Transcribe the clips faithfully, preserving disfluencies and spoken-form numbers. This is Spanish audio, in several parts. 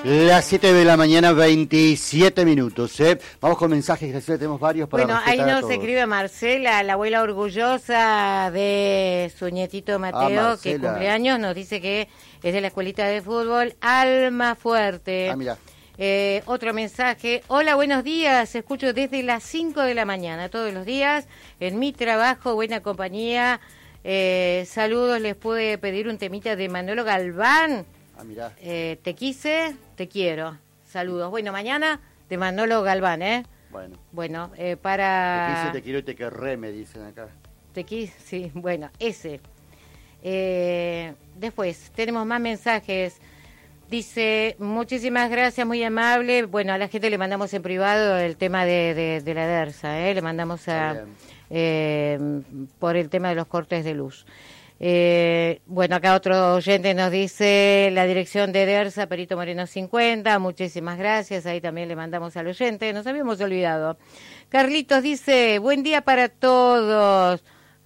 Las siete de la mañana, veintisiete minutos. ¿eh? Vamos con mensajes, Graciela, tenemos varios para Bueno, ahí nos todos. escribe Marcela, la abuela orgullosa de su nietito Mateo, Ah, que cumpleaños, nos dice que es de la escuelita de fútbol Alma Fuerte. Ah, mira. Eh, otro mensaje, hola, buenos días, escucho desde las cinco de la mañana, todos los días, en mi trabajo, buena compañía, eh, saludos, les puede pedir un temita de Manolo Galván. Ah, mirá. Eh, te quise, te quiero. Saludos. Bueno, mañana de Manolo Galván, ¿eh? Bueno. Bueno, eh, para... Te quise, te quiero y te querré, me dicen acá. Te quise, sí, bueno, ese. Eh, después, tenemos más mensajes. Dice, muchísimas gracias, muy amable. Bueno, a la gente le mandamos en privado el tema de, de, de la DERSA, ¿eh? Le mandamos a... Eh, por el tema de los cortes de luz. Eh, bueno, acá otro oyente nos dice la dirección de DERSA, Perito Moreno cincuenta, muchísimas gracias, ahí también le mandamos al oyente, nos habíamos olvidado. Carlitos dice, buen día para todos,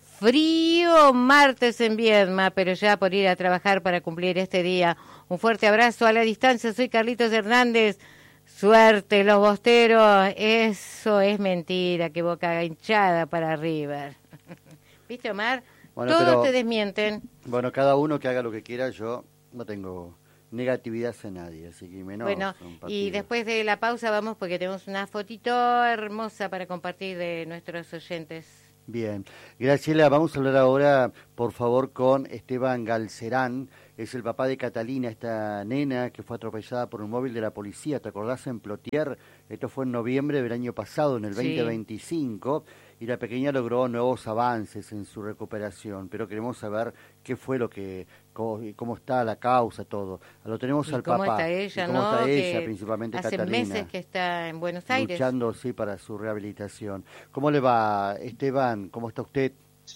frío martes en Viedma, pero ya por ir a trabajar para cumplir este día. Un fuerte abrazo a la distancia, soy Carlitos Hernández. Suerte, los bosteros, eso es mentira, que Boca hinchada para River. ¿Viste, Omar? Bueno, Todos pero, te desmienten. Bueno, cada uno que haga lo que quiera, yo no tengo negatividad hacia nadie, así que menos. Bueno, y después de la pausa vamos porque tenemos una fotito hermosa para compartir de nuestros oyentes. Bien, Graciela, vamos a hablar ahora, por favor, con Esteban Galcerán, es el papá de Catalina, esta nena que fue atropellada por un móvil de la policía, ¿te acordás? En Plotier, esto fue en noviembre del año pasado, en el Sí. veinte veinticinco, y la pequeña logró nuevos avances en su recuperación, pero queremos saber qué fue lo que, cómo, cómo está la causa, todo. Lo tenemos ¿Y al cómo papá. está ella, ¿Y cómo no? está Que ella, principalmente hace Catalina? meses que está en Buenos Aires. Luchando, sí, para su rehabilitación. ¿Cómo le va, Esteban? ¿Cómo está usted?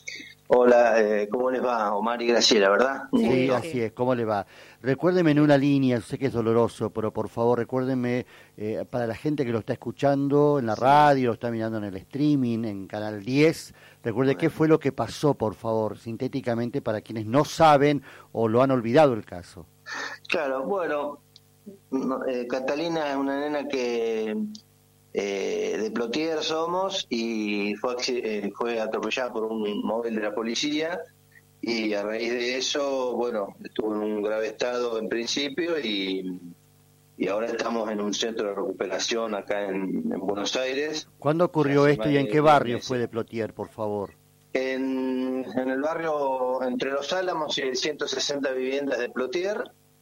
Hola, eh, ¿cómo les va, Omar y Graciela, verdad? Sí, Sí, así sí. es. ¿Cómo le va? Recuérdeme en una línea, sé que es doloroso, pero por favor recuérdeme eh, para la gente que lo está escuchando en la radio, lo está mirando en el streaming, en Canal diez, recuerde Bueno. qué fue lo que pasó, por favor, sintéticamente, para quienes no saben o lo han olvidado el caso. Claro, bueno, no, eh, Catalina es una nena que eh, de Plotier somos y fue, acci- eh, fue atropellada por un móvil de la policía y a raíz de eso, bueno, estuvo en un grave estado en principio y, y ahora estamos en un centro de recuperación acá en, en Buenos Aires. ¿Cuándo ocurrió Hace esto más y en de qué diez barrio meses. fue de Plotier, por favor? En, en el barrio entre Los Álamos y el ciento sesenta viviendas de Plotier,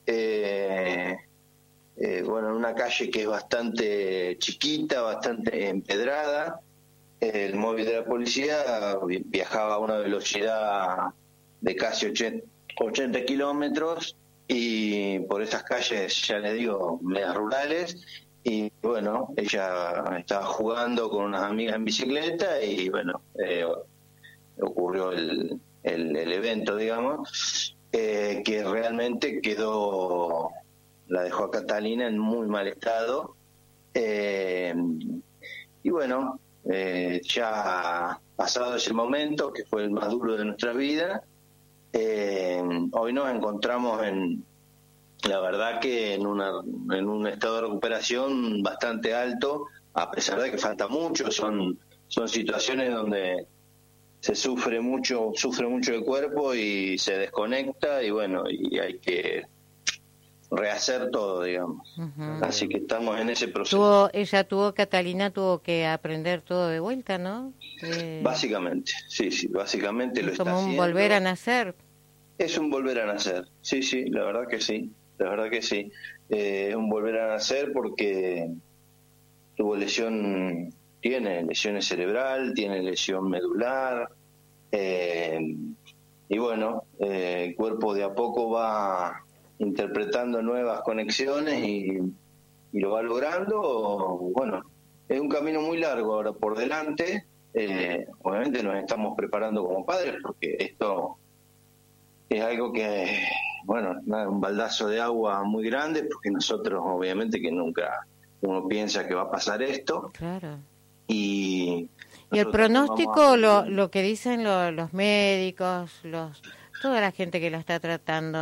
eh, eh, bueno, en una calle que es bastante chiquita, bastante empedrada. El móvil de la policía vi- viajaba a una velocidad de casi ochenta, ochenta kilómetros y por esas calles, ya les digo, medias rurales. Y bueno, ella estaba jugando con unas amigas en bicicleta y bueno, eh, ocurrió el, el, el evento, digamos, eh, que realmente quedó, la dejó a Catalina en muy mal estado. Eh, y bueno, eh, ya pasado ese momento, que fue el más duro de nuestra vida, eh, hoy nos encontramos en, la verdad que en, una, en un estado de recuperación bastante alto, a pesar de que falta mucho, son, son situaciones donde se sufre mucho, sufre mucho el cuerpo y se desconecta y bueno, y hay que rehacer todo, digamos. Ujú. Así que estamos en ese proceso. Tuvo, ella tuvo, Catalina tuvo que aprender todo de vuelta, ¿no? Eh, Básicamente, sí, sí, básicamente lo es está como un haciendo. volver a nacer. Es un volver a nacer, sí, sí, la verdad que sí, la verdad que sí. Eh, es un volver a nacer porque tuvo lesión, tiene lesiones cerebral, tiene lesión medular, eh, y bueno, eh, el cuerpo de a poco va interpretando nuevas conexiones y, y lo va logrando. Bueno, es un camino muy largo ahora por delante. Eh, obviamente nos estamos preparando como padres porque esto es algo que, bueno, nada, un baldazo de agua muy grande, porque nosotros obviamente que nunca uno piensa que va a pasar esto. Claro. Y, Y el pronóstico, lo, lo que dicen lo- los médicos, los toda la gente que la está tratando,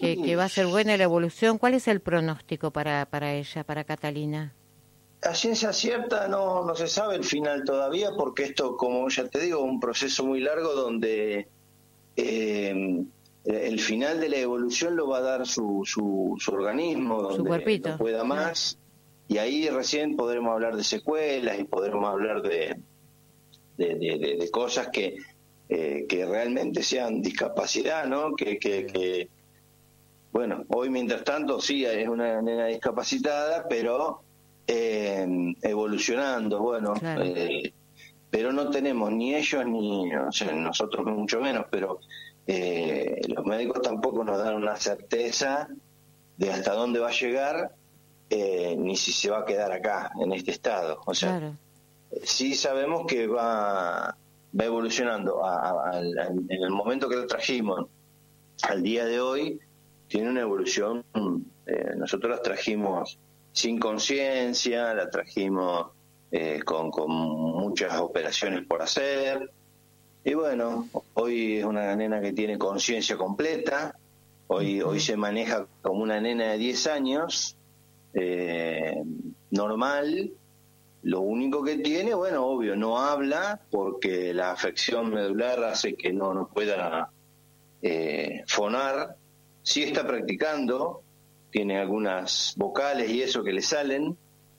que, que va a ser buena la evolución. ¿Cuál es el pronóstico para, para ella, para Catalina? A ciencia cierta no, no se sabe el final todavía, porque esto, como ya te digo, es un proceso muy largo donde eh, el final de la evolución lo va a dar su, su, su organismo, donde su cuerpito no pueda más, y ahí recién podremos hablar de secuelas y podremos hablar de, de, de, de, de cosas que, eh, que realmente sean discapacidad, ¿no? Que, que, que, bueno, hoy mientras tanto sí es una nena discapacitada, pero eh, evolucionando, bueno, claro. eh, pero no tenemos ni ellos ni, o sea, nosotros mucho menos, pero eh, los médicos tampoco nos dan una certeza de hasta dónde va a llegar, eh, ni si se va a quedar acá, en este estado. O sea, claro. sí sabemos que va, va evolucionando. A, a, a, en el momento que lo trajimos, al día de hoy, tiene una evolución. Eh, nosotros las trajimos sin conciencia, la trajimos eh, con, con muchas operaciones por hacer. Y bueno, hoy es una nena que tiene conciencia completa. Hoy, hoy se maneja como una nena de diez años, eh, normal. Lo único que tiene, bueno, obvio, no habla porque la afección medular hace que no, no pueda eh, fonar. Sí está practicando, tiene algunas vocales y eso que le salen,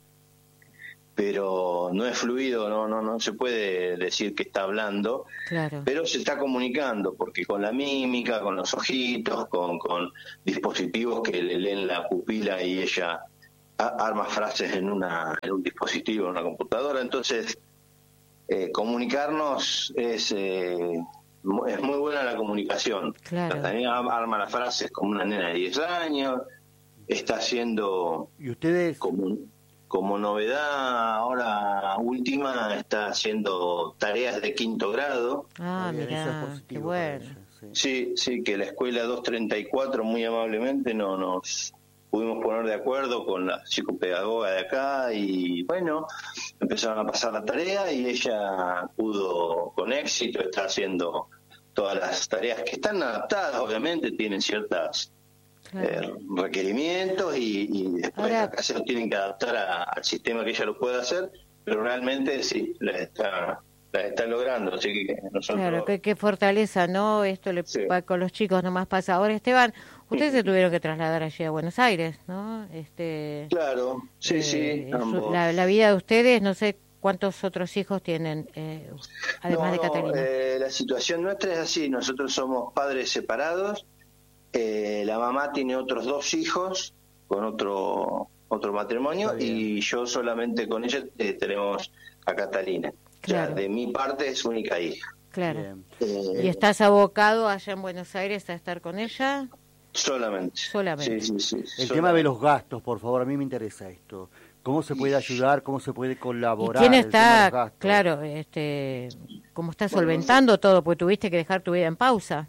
pero no es fluido, no no no se puede decir que está hablando, claro. Pero se está comunicando, porque con la mímica, con los ojitos, con, con dispositivos que le leen la pupila y ella arma frases en una en un dispositivo, en una computadora. Entonces, eh, comunicarnos es... Eh, es muy buena la comunicación. Claro. También arma las frases como una nena de diez años, está haciendo... ¿Y ustedes? Como, como novedad ahora última, está haciendo tareas de quinto grado. Ah, mira, qué bueno. Sí. sí, sí, que la escuela doscientos treinta y cuatro muy amablemente no nos pudimos poner de acuerdo con la psicopedagoga de acá y bueno, empezaron a pasar la tarea y ella pudo con éxito, está haciendo todas las tareas que están adaptadas, obviamente tienen ciertas claro. eh, requerimientos y, y después Ahora, acá se los tienen que adaptar a, al sistema que ella lo pueda hacer, pero realmente sí, las está, las está logrando, así que nosotros... Claro, qué, qué fortaleza, ¿no? Esto le sí. Con los chicos nomás pasa. Ahora, Esteban, ustedes se tuvieron que trasladar allí a Buenos Aires, ¿no? Este, claro, sí, eh, sí. Su, la, la vida de ustedes, no sé cuántos otros hijos tienen, eh, además no, de Catalina. Eh, la situación nuestra es así, nosotros somos padres separados, eh, la mamá tiene otros dos hijos con otro otro matrimonio y yo solamente con ella eh, tenemos a Catalina. Claro. O sea, de mi parte es única hija. Claro. Eh, ¿Y estás abocado allá en Buenos Aires a estar con ella? Solamente. Solamente. Sí, sí, sí, El solamente. tema de los gastos, por favor, a mí me interesa esto. ¿Cómo se puede ayudar? ¿Cómo se puede colaborar? ¿Y quién está, claro, este, cómo está solventando bueno, todo? Porque tuviste que dejar tu vida en pausa.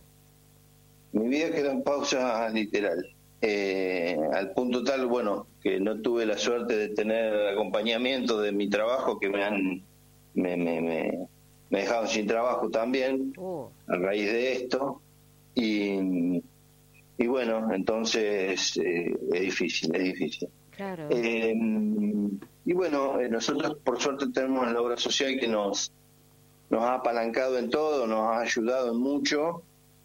Mi vida quedó en pausa literal. Eh, al punto tal, bueno, que no tuve la suerte de tener acompañamiento de mi trabajo, que me han me, me, me, me dejaron sin trabajo también oh. a raíz de esto y, y bueno, entonces eh, es difícil, es difícil. Claro. Eh, y bueno, eh, nosotros por suerte tenemos la obra social que nos, nos ha apalancado en todo, nos ha ayudado en mucho.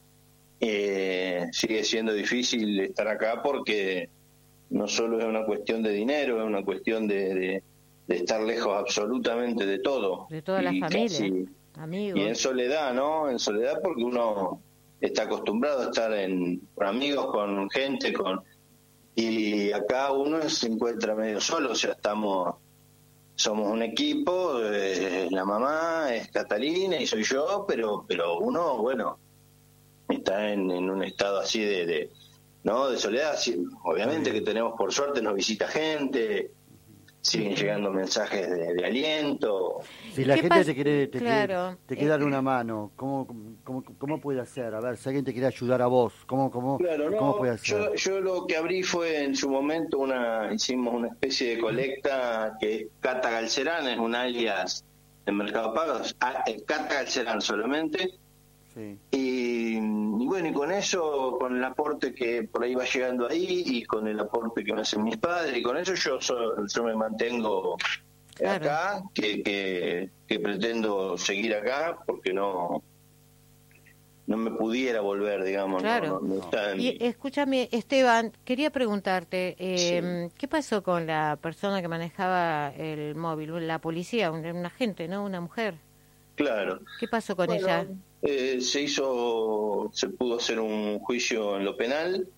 Eh, sigue siendo difícil estar acá porque no solo es una cuestión de dinero, es una cuestión de, de, de estar lejos absolutamente de todo. De toda la familia, amigos. Y en soledad, ¿no? En soledad porque uno está acostumbrado a estar en, con amigos, con gente, con y acá uno se encuentra medio solo, o sea, estamos, somos un equipo, eh, la mamá es Catalina y soy yo, pero pero uno, bueno, está en, en un estado así de, de no de soledad. Sí, obviamente que tenemos, por suerte nos visita gente, siguen llegando mensajes de, de aliento. Si la gente te quiere te, claro. quiere, te quiere dar una mano, ¿cómo, cómo, ¿cómo puede hacer? A ver, si alguien te quiere ayudar a vos, ¿cómo, cómo, claro, no, ¿cómo puede hacer? Yo, yo lo que abrí fue en su momento, una hicimos una especie de colecta que es Cata Galcerán, es un alias de Mercado Pago, Cata Galcerán solamente. Sí. Y, y bueno, y con eso, con el aporte que por ahí va llegando ahí y con el aporte que me hacen mis padres, y con eso yo, so, yo me mantengo claro. acá, que, que, que pretendo seguir acá, porque no... no me pudiera volver, digamos. Claro. No, no, no está en... Y escúchame, Esteban, quería preguntarte, eh, sí. ¿qué pasó con la persona que manejaba el móvil, la policía, un, un agente, ¿no? Una mujer. Claro. ¿Qué pasó con bueno, ella? Eh, se hizo, se pudo hacer un juicio en lo penal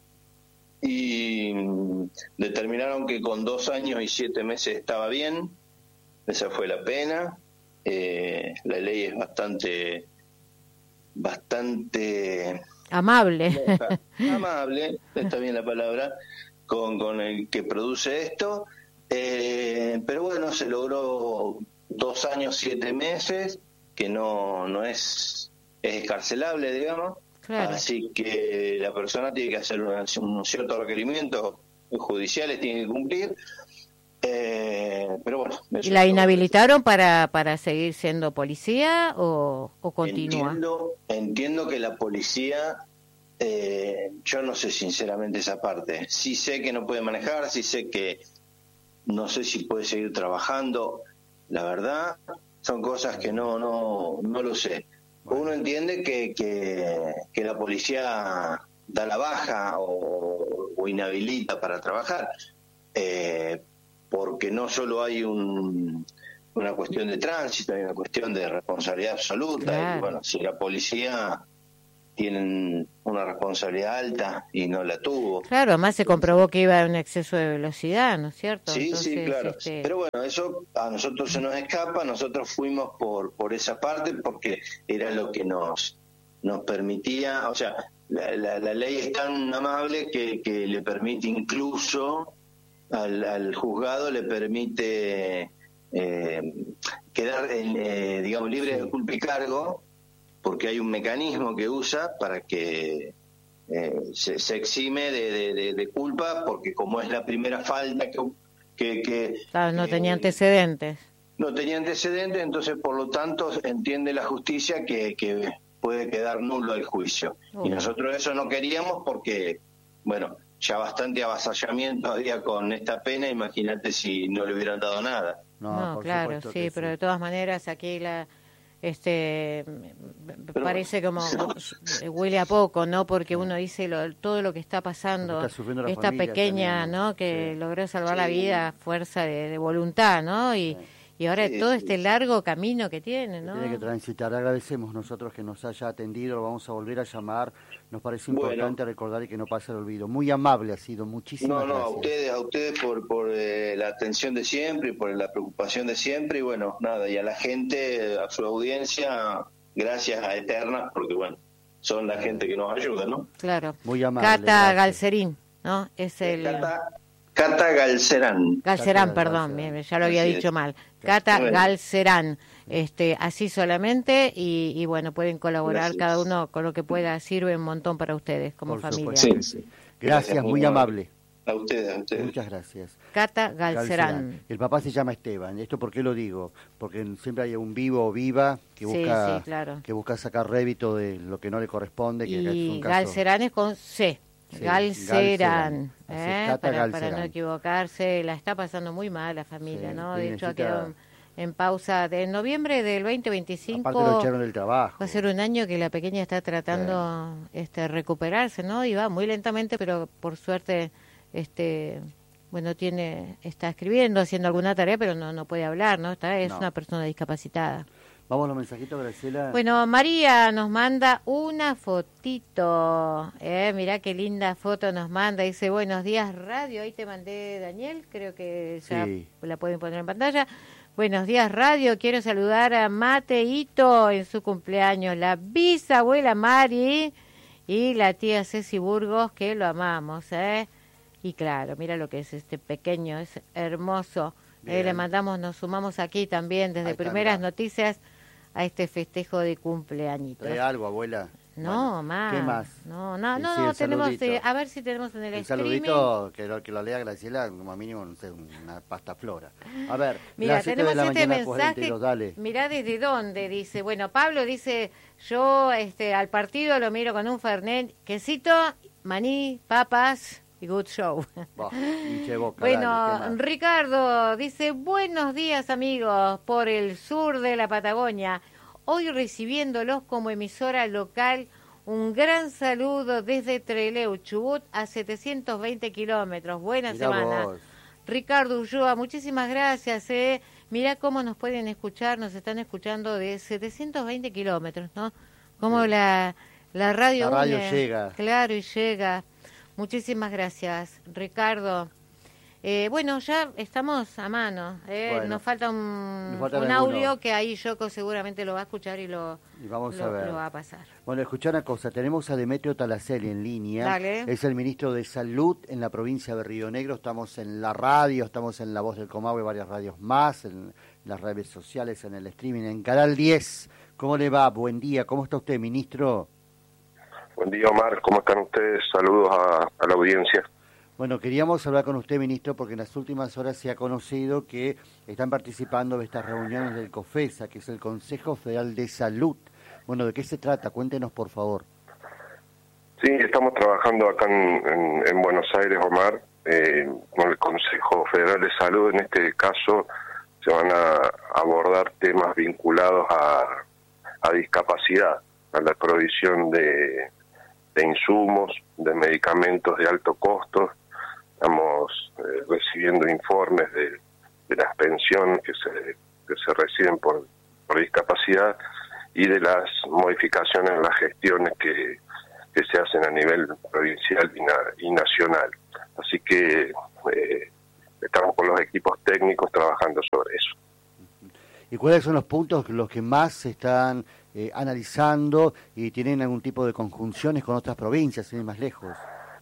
y determinaron que con dos años y siete meses estaba bien. Esa fue la pena. Eh, la ley es bastante... bastante amable amable, está bien la palabra, con, con el que produce esto, eh, pero bueno, se logró dos años, siete meses, que no, no es, es escarcelable, digamos, claro. Así que la persona tiene que hacer una, un cierto requerimiento judiciales, tiene que cumplir. Eh, pero bueno, ¿y la inhabilitaron para para seguir siendo policía o, o continúa? Entiendo, entiendo que la policía, eh, yo no sé sinceramente esa parte. Sí sé que no puede manejar, sí sé que no sé si puede seguir trabajando. La verdad, son cosas que no no no lo sé. Bueno. Uno entiende que, que que la policía da la baja o, o inhabilita para trabajar. Eh, porque no solo hay un, una cuestión de tránsito, hay una cuestión de responsabilidad absoluta. Claro. Y bueno, si la policía tiene una responsabilidad alta y no la tuvo. Claro, además se comprobó que iba a un exceso de velocidad, ¿no es cierto? Sí, Entonces, sí, claro. Este... Pero bueno, eso a nosotros se nos escapa, nosotros fuimos por por esa parte porque era lo que nos nos permitía, o sea, la, la, la ley es tan amable que, que le permite incluso... Al, al juzgado le permite eh, quedar, eh, digamos, libre sí. de culpa y cargo, porque hay un mecanismo que usa para que eh, se, se exime de, de, de, de culpa, porque como es la primera falta que... que, que claro, no eh, tenía antecedentes. No tenía antecedentes, entonces por lo tanto entiende la justicia que, que puede quedar nulo el juicio. Uh. Y nosotros eso no queríamos porque, bueno... ya bastante avasallamiento había con esta pena, imagínate si no le hubieran dado nada. No, no claro, sí, pero sí. De todas maneras aquí la este pero, parece como huele a poco, ¿no? Porque uno dice lo, todo lo que está pasando, está esta pequeña, también, ¿no? Que sí. logró salvar sí. la vida a fuerza de, de voluntad, ¿no? Y, sí. y ahora sí, todo este largo camino que tiene, ¿no? Tiene que transitar. Agradecemos nosotros que nos haya atendido, lo vamos a volver a llamar. Nos parece importante bueno. recordar y que no pase el olvido. Muy amable ha sido, muchísimas no, no, gracias. No, a ustedes, a ustedes por, por eh, la atención de siempre y por la preocupación de siempre. Y bueno, nada, y a la gente, a su audiencia, gracias a Eternas, porque bueno, son la gente que nos ayuda, ¿no? Claro. Muy amable. Cata Galcerín, ¿no? Es el... Cata, Cata Galcerán. Galcerán, Cata perdón, Galcerán. ya lo había Así dicho es. mal. Cata bueno. Galcerán. Este, así solamente y, y bueno, pueden colaborar Gracias. cada uno con lo que pueda, sirve un montón para ustedes como Por familia. Sí, sí. Gracias, gracias, muy amable. A ustedes, a ustedes. Muchas gracias. Cata Galcerán. El papá se llama Esteban. ¿Esto por qué lo digo? Porque siempre hay un vivo o viva que busca, sí, sí, claro. que busca sacar rédito de lo que no le corresponde. Que y es un caso... Galcerán es con C. Sí, Galcerán, ¿eh? Cata para, Galcerán. para no equivocarse, la está pasando muy mal la familia, sí, ¿no? De hecho, necesita... ha quedado en pausa de noviembre del veinte veinticinco. Aparte lo echaron del trabajo. Va a ser un año que la pequeña está tratando sí. este recuperarse, ¿no? Y va muy lentamente, pero por suerte, este, bueno, tiene, está escribiendo, haciendo alguna tarea, pero no, no puede hablar, ¿no? Está, es no. una persona discapacitada. Vamos a los mensajitos, Graciela. Bueno, María nos manda una fotito. Eh, mirá qué linda foto nos manda. Dice, buenos días, radio. Ahí te mandé, Daniel. Creo que ya sí. la pueden poner en pantalla. Buenos días, radio. Quiero saludar a Mateito en su cumpleaños. La bisabuela Mari y la tía Ceci Burgos, que lo amamos, ¿eh? Y claro, mira lo que es este pequeño. Es hermoso. Eh, le mandamos, nos sumamos aquí también desde Primeras Noticias a este festejo de cumpleañitos. ¿Trae algo, abuela? No, Bueno, más. ¿qué más? No, no, Sí, no, sí, no el tenemos, saludito. eh, a ver si tenemos en el, El streaming. saludito, que lo, que lo lea Graciela, como mínimo, no sé, una pasta flora. A ver, Mira, las siete tenemos de la este mañana, cuarenta y mensaje. dos, dale. Mirá desde dónde, dice. Bueno, Pablo dice, yo este al partido lo miro con un fernet, quesito, maní, papas y good show. Bah, hinche boca, Bueno, dale, ¿qué más? Ricardo dice, buenos días amigos por el sur de la Patagonia. Hoy recibiéndolos como emisora local, un gran saludo desde Trelew, Chubut, a setecientos veinte kilómetros. Buena Mirá semana. vos. Ricardo Ulloa, muchísimas gracias. Eh. Mirá cómo nos pueden escuchar, nos están escuchando de setecientos veinte kilómetros, ¿no? Como Sí. la, la radio La radio une. llega. Claro, y llega. Muchísimas gracias, Ricardo. Eh, bueno, ya estamos a mano. Eh. Bueno, nos falta un, nos faltan un algunos. audio que ahí Yoko seguramente lo va a escuchar y lo, Y vamos lo, a ver. lo va a pasar. Bueno, escuchá una cosa, tenemos a Demetrio Talaceli en línea. Dale. Es el ministro de Salud en la provincia de Río Negro. Estamos en la radio, estamos en La Voz del Comahue, varias radios más, en las redes sociales, en el streaming, en Canal diez. ¿Cómo le va? Buen día. ¿Cómo está usted, ministro? Buen día, Omar. ¿Cómo están ustedes? Saludos a, a la audiencia. Bueno, queríamos hablar con usted, ministro, porque en las últimas horas se ha conocido que están participando de estas reuniones del COFESA, que es el Consejo Federal de Salud. Bueno, ¿de qué se trata? Cuéntenos, por favor. Sí, estamos trabajando acá en, en, en Buenos Aires, Omar, eh, con el Consejo Federal de Salud. En este caso se van a abordar temas vinculados a, a discapacidad, a la provisión de, de insumos, de medicamentos de alto costo. Estamos eh, recibiendo informes de, de las pensiones que se, que se reciben por, por discapacidad y de las modificaciones en las gestiones que, que se hacen a nivel provincial y, na, y nacional. Así que eh, estamos con los equipos técnicos trabajando sobre eso. ¿Y cuáles son los puntos los que más se están eh, analizando y tienen algún tipo de conjunciones con otras provincias, sin ir más lejos?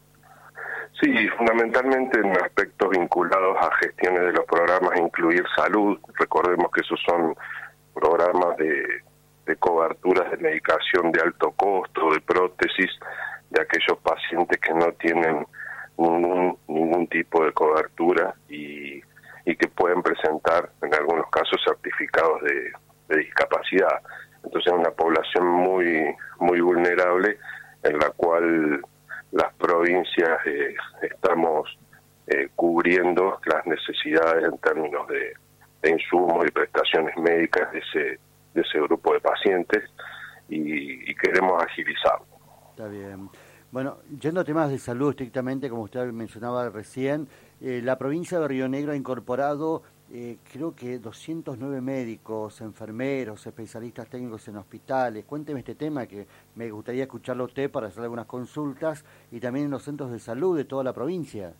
Sí, fundamentalmente en aspectos vinculados a gestiones de los programas, incluir salud. Recordemos que esos son programas de, de coberturas de medicación de alto costo, de prótesis, de aquellos pacientes que no tienen ningún, ningún tipo de cobertura y, y que pueden presentar en algunos casos certificados de, de discapacidad. Entonces es una población muy, muy vulnerable en la cual las provincias eh, estamos eh, cubriendo las necesidades en términos de, de insumos y prestaciones médicas de ese, de ese grupo de pacientes y, y queremos agilizarlo. Está bien. Bueno, yendo a temas de salud estrictamente, como usted mencionaba recién, eh, la provincia de Río Negro ha incorporado eh, creo que doscientos nueve médicos, enfermeros, especialistas técnicos en hospitales. Cuénteme este tema que me gustaría escucharlo a usted para hacer algunas consultas y también en los centros de salud de toda la provincia.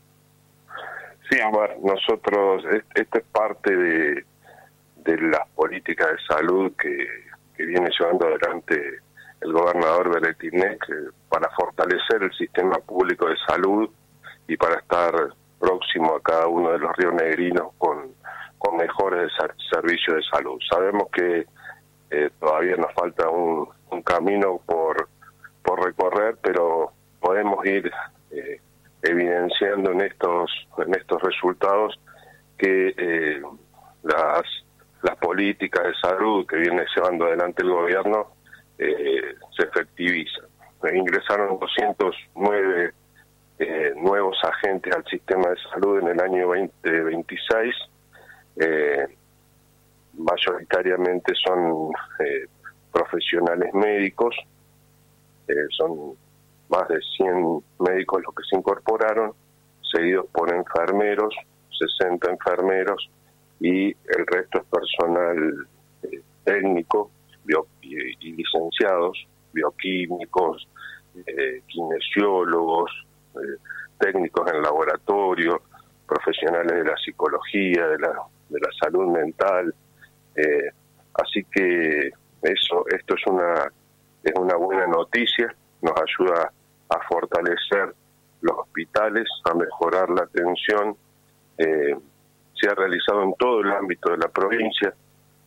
Sí, Omar, nosotros, esto es parte de, de las políticas de salud que, que viene llevando adelante el gobernador Beretinek para fortalecer el sistema público de salud y para estar próximo a cada uno de los rionegrinos con, con mejores servicios de salud. Sabemos que eh, todavía nos falta un, un camino por, por recorrer, pero podemos ir eh, evidenciando en estos, en estos resultados que eh, las, las políticas de salud que viene llevando adelante el gobierno Eh, se efectiviza. Ingresaron doscientos nueve eh, nuevos agentes al sistema de salud en el año veinte veintiséis. Eh, mayoritariamente son eh, profesionales médicos, eh, son más de cien médicos los que se incorporaron, seguidos por enfermeros, sesenta enfermeros, y el resto es personal eh, técnico bio, y, y licenciados, bioquímicos, eh, kinesiólogos, eh, técnicos en laboratorio, profesionales de la psicología, de la, de la salud mental. Eh, así que eso, esto es una, es una buena noticia, nos ayuda a fortalecer los hospitales, a mejorar la atención. Eh, se ha realizado en todo el ámbito de la provincia,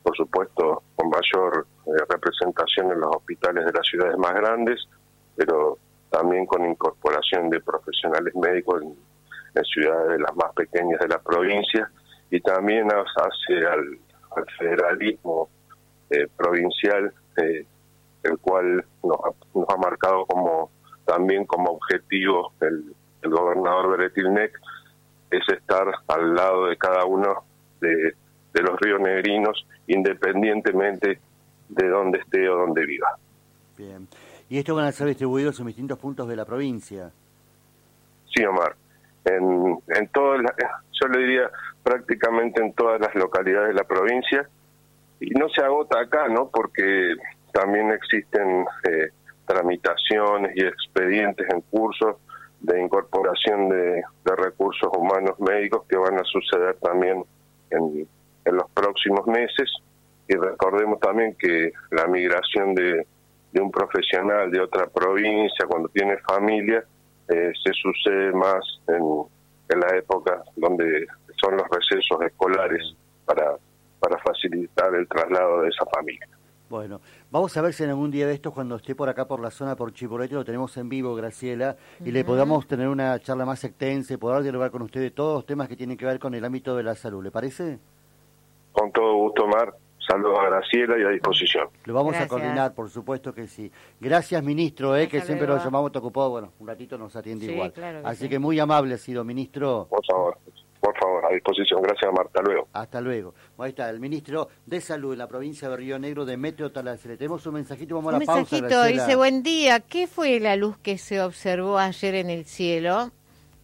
por supuesto con mayor eh, representación en los hospitales de las ciudades más grandes, pero también con incorporación de profesionales médicos en, en ciudades de las más pequeñas de la provincia, y también hace al, al federalismo eh, provincial, eh, el cual nos ha, nos ha marcado como también como objetivo el, el gobernador Beretilnec, es estar al lado de cada uno de, de los rionegrinos, independientemente de dónde esté o dónde viva. Bien. ¿Y estos van a ser distribuidos en distintos puntos de la provincia? Sí, Omar. En, en todas las, yo le diría prácticamente en todas las localidades de la provincia, y no se agota acá, ¿no? Porque también existen eh, tramitaciones y expedientes en curso de incorporación de, de recursos humanos médicos que van a suceder también en, en los próximos meses. Y recordemos también que la migración de, de un profesional de otra provincia cuando tiene familia eh, se sucede más en, en la época donde son los recesos escolares para, para facilitar el traslado de esa familia. Bueno, vamos a ver si en algún día de estos, cuando esté por acá por la zona, por Chipolete, lo tenemos en vivo, Graciela, y uh-huh. le podamos tener una charla más extensa y poder dialogar con usted de todos los temas que tienen que ver con el ámbito de la salud. ¿Le parece? Con todo gusto, Omar. Saludos a Graciela y a disposición. Lo vamos Gracias. a coordinar, por supuesto que sí. Gracias, ministro, eh, que luego. siempre lo llamamos, está ocupado. Bueno, un ratito nos atiende sí, igual. Claro que Así sí. que muy amable ha sido, ministro. Por favor. Por favor, a disposición. Gracias, Marta. Hasta luego. Hasta luego. Ahí está, el ministro de Salud en la provincia de Río Negro, Demetrio Talacere. Tenemos un mensajito, vamos a Un la pausa, mensajito, Graciela. dice, buen día, ¿qué fue la luz que se observó ayer en el cielo?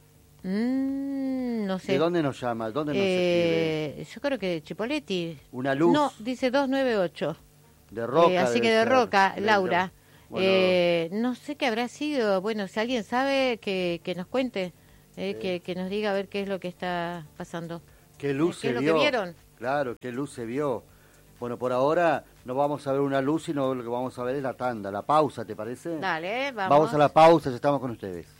Mm, no sé. ¿De dónde nos llama? ¿Dónde nos eh, escribe? Yo creo que de Chipoleti. Una luz. No, dice dos nueve ocho. De Roca. Eh, así que debe de ser. Roca, Del- Laura. Bueno, Eh, no sé qué habrá sido. Bueno, si alguien sabe, que, que nos cuente, eh, Sí. que, que nos diga a ver qué es lo que está pasando. ¿qué luz ¿Qué se es lo que vio? vieron? Claro, qué luz se vio. Bueno, por ahora no vamos a ver una luz, sino lo que vamos a ver es la tanda, la pausa, ¿te parece? Dale, eh, vamos. Vamos a la pausa, ya estamos con ustedes.